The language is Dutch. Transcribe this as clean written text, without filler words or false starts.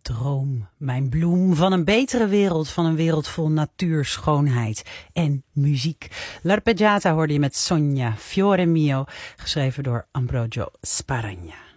droom, mijn bloem van een betere wereld, van een wereld vol natuur, schoonheid en muziek. L'Arpeggiata hoorde je met Sogna, Fiore Mio, geschreven door Ambrogio Sparagna.